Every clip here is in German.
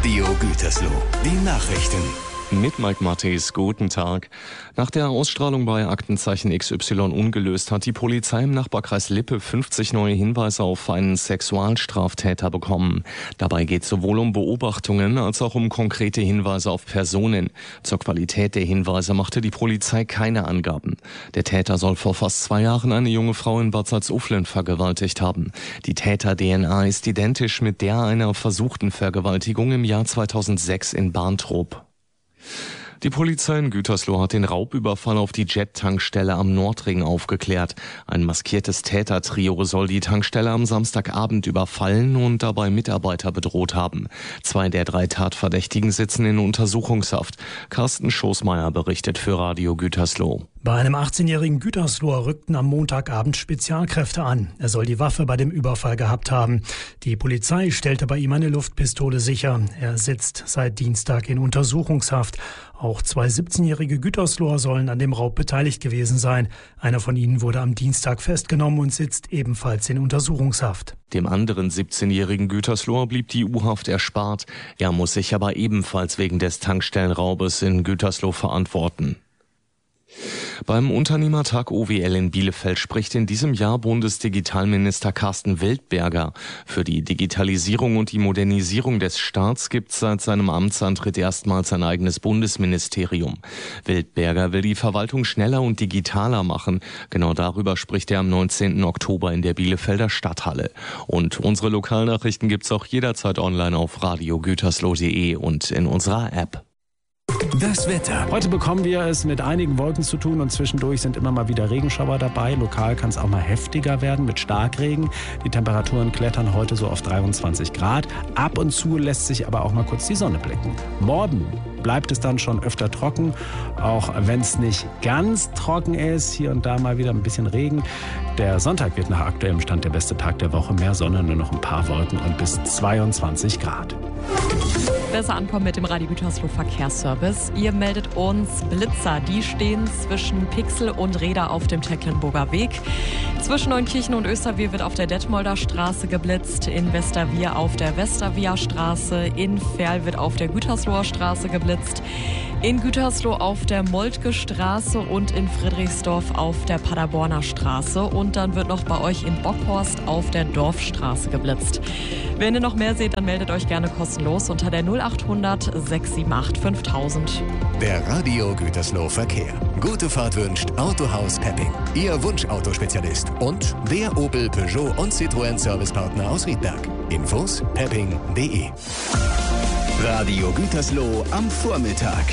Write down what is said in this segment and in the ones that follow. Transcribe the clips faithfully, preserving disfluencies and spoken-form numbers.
Radio Gütersloh, die Nachrichten. Mit Mike Mattis, guten Tag. Nach der Ausstrahlung bei Aktenzeichen X Y ungelöst hat die Polizei im Nachbarkreis Lippe fünfzig neue Hinweise auf einen Sexualstraftäter bekommen. Dabei geht es sowohl um Beobachtungen als auch um konkrete Hinweise auf Personen. Zur Qualität der Hinweise machte die Polizei keine Angaben. Der Täter soll vor fast zwei Jahren eine junge Frau in Bad Salzuflen vergewaltigt haben. Die Täter-D N A ist identisch mit der einer versuchten Vergewaltigung im Jahr zweitausendsechs in Barntrup. Die Polizei in Gütersloh hat den Raubüberfall auf die Jet-Tankstelle am Nordring aufgeklärt. Ein maskiertes Tätertrio soll die Tankstelle am Samstagabend überfallen und dabei Mitarbeiter bedroht haben. Zwei der drei Tatverdächtigen sitzen in Untersuchungshaft. Carsten Schoßmeier berichtet für Radio Gütersloh. Bei einem achtzehnjährigen Gütersloher rückten am Montagabend Spezialkräfte an. Er soll die Waffe bei dem Überfall gehabt haben. Die Polizei stellte bei ihm eine Luftpistole sicher. Er sitzt seit Dienstag in Untersuchungshaft. Auch zwei siebzehnjährige Gütersloher sollen an dem Raub beteiligt gewesen sein. Einer von ihnen wurde am Dienstag festgenommen und sitzt ebenfalls in Untersuchungshaft. Dem anderen siebzehnjährigen Gütersloher blieb die U-Haft erspart. Er muss sich aber ebenfalls wegen des Tankstellenraubes in Gütersloh verantworten. Beim Unternehmertag O W L in Bielefeld spricht in diesem Jahr Bundesdigitalminister Carsten Wildberger. Für die Digitalisierung und die Modernisierung des Staats gibt es seit seinem Amtsantritt erstmals ein eigenes Bundesministerium. Wildberger will die Verwaltung schneller und digitaler machen. Genau darüber spricht er am neunzehnten Oktober in der Bielefelder Stadthalle. Und unsere Lokalnachrichten gibt's auch jederzeit online auf radio gütersloh punkt de und in unserer App. Das Wetter. Heute bekommen wir es mit einigen Wolken zu tun und zwischendurch sind immer mal wieder Regenschauer dabei. Lokal kann es auch mal heftiger werden mit Starkregen. Die Temperaturen klettern heute so auf dreiundzwanzig Grad. Ab und zu lässt sich aber auch mal kurz die Sonne blicken. Morgen bleibt es dann schon öfter trocken, auch wenn es nicht ganz trocken ist. Hier und da mal wieder ein bisschen Regen. Der Sonntag wird nach aktuellem Stand der beste Tag der Woche. Mehr Sonne, nur noch ein paar Wolken und bis zweiundzwanzig Grad. Besser ankommen mit dem Radio Gütersloh Verkehrsservice. Ihr meldet uns Blitzer, die stehen zwischen Pixel und Reda auf dem Tecklenburger Weg. Zwischen Neunkirchen und Österwier wird auf der Detmolder Straße geblitzt, in Westerwier auf der Westerwier Straße, in Verl wird auf der Gütersloher Straße geblitzt, in Gütersloh auf der Moltke Straße und in Friedrichsdorf auf der Paderborner Straße. Und dann wird noch bei euch in Bockhorst auf der Dorfstraße geblitzt. Wenn ihr noch mehr seht, dann meldet euch gerne kostenlos unter der null achthundert sechs sieben acht fünftausend. Der Radio Gütersloh Verkehr. Gute Fahrt wünscht Autohaus Pepping. Ihr Wunschautospezialist und der Opel, Peugeot und Citroën Servicepartner aus Riedberg. Infos pepping punkt de. Radio Gütersloh am Vormittag.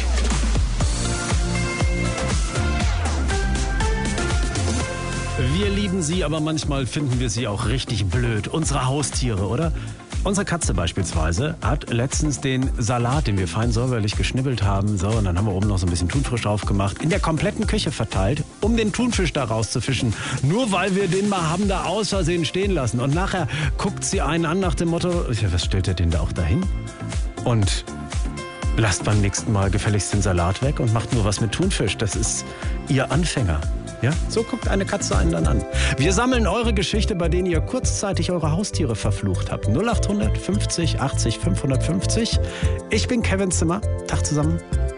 Wir lieben sie, aber manchmal finden wir sie auch richtig blöd. Unsere Haustiere, oder? Unsere Katze beispielsweise hat letztens den Salat, den wir fein säuberlich geschnibbelt haben, so, und dann haben wir oben noch so ein bisschen Thunfisch drauf gemacht, in der kompletten Küche verteilt, um den Thunfisch da rauszufischen. Nur weil wir den mal haben da aus Versehen stehen lassen. Und nachher guckt sie einen an nach dem Motto, ja, was stellt er denn da auch dahin? Und lasst beim nächsten Mal gefälligst den Salat weg und macht nur was mit Thunfisch. Das ist ihr Anfänger. Ja, so guckt eine Katze einen dann an. Wir sammeln eure Geschichte, bei denen ihr kurzzeitig eure Haustiere verflucht habt. null achthundert fünfzig achtzig fünfhundertfünfzig. Ich bin Kevin Zimmer. Tag zusammen.